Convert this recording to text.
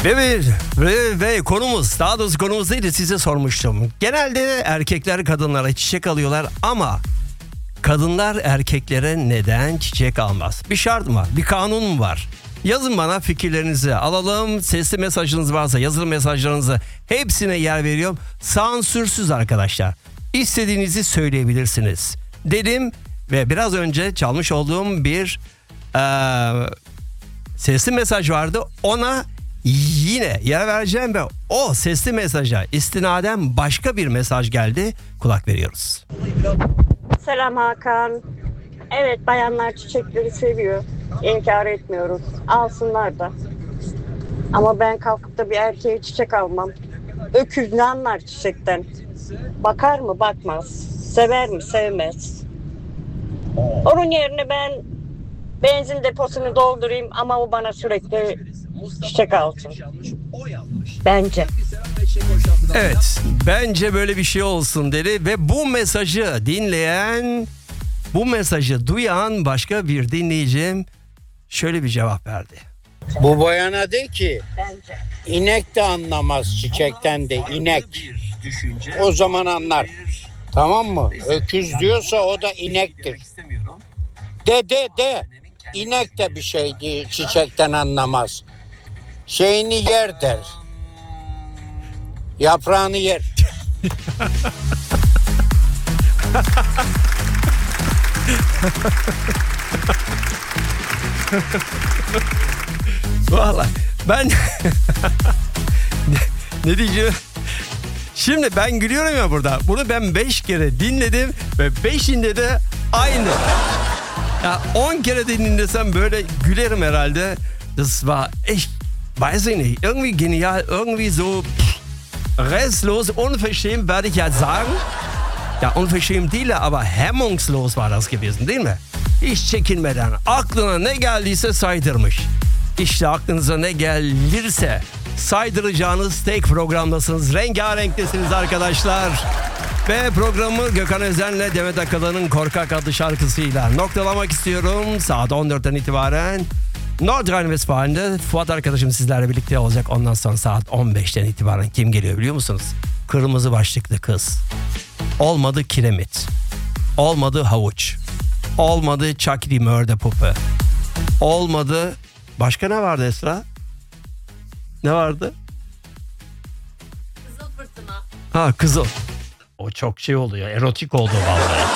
Ve konumuz, daha doğrusu konumuz neydi, size sormuştum. Genelde erkekler kadınlara çiçek alıyorlar ama kadınlar erkeklere neden çiçek almaz? Bir şart mı var? Bir kanun mu var? Yazın bana, fikirlerinizi alalım. Sesli mesajınız varsa, yazılı mesajlarınızı, hepsine yer veriyorum. Sansürsüz arkadaşlar. İstediğinizi söyleyebilirsiniz dedim ve biraz önce çalmış olduğum bir sesli mesaj vardı. Ona yine yer vereceğim ve o sesli mesaja istinaden başka bir mesaj geldi. Kulak veriyoruz. Selam Hakan. Evet, bayanlar çiçekleri seviyor. İnkar etmiyoruz. Alsınlar da. Ama ben kalkıp da bir erkeğe çiçek almam. Öküz ne anlar çiçekten? Bakar mı? Bakmaz. Sever mi? Sevmez. Onun yerine ben benzin deposunu doldurayım ama o bana sürekli çiçek alsın. Bence. Evet, bence böyle bir şey olsun dedi ve bu mesajı dinleyen, bu mesajı duyan başka bir dinleyicim şöyle bir cevap verdi. Bu bayana de ki Bence. inek de anlamaz çiçekten de, inek. O zaman anlar. Tamam mı? Öküz diyorsa o da inektir. De. İnek de bir şey değil, çiçekten anlamaz. Şeyini yer der. Yaprağını yer. Vallahi ben ne diyeceğim? Şimdi ben gülüyorum ya burada. Bunu ben 5 kere dinledim ve 5'inde de aynı. Ya 10 kere dinlesem böyle gülerim herhalde. Das war echt, weiß ich nicht, irgendwie genial, irgendwie so restlos, unverschämt werde ich ja sagen. Ja, unverschämt değil ama hemmungslos war das gewesen, değil mi? Hiç çekinmeden aklına ne geldiyse saydırmış. İşte aklınıza ne gelirse saydıracağınız tek programdasınız. Rengarenktesiniz arkadaşlar. Ve programı Gökhan Özen'le Demet Akalın'ın Korkak adlı şarkısıyla noktalamak istiyorum. Saat 14'ten itibaren Nordrhein-Westfalen'de Fuat arkadaşım sizlerle birlikte olacak. Ondan sonra saat 15'ten itibaren kim geliyor biliyor musunuz? Kırmızı başlıklı kız. Olmadı kiremit. Olmadı havuç. Olmadı çakri mörde pupu. Olmadı. Başka ne vardı Esra? Ne vardı? Kızıl fırtına. Ha, kızıl. O çok şey oldu ya, erotik oldu vallahi.